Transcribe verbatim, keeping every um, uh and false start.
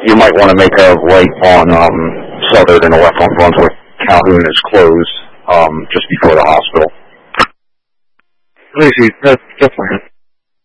you might want to make a right on um, Southern and a left on Brunswick. Calhoun is closed um, just before the hospital. Easy, that's different.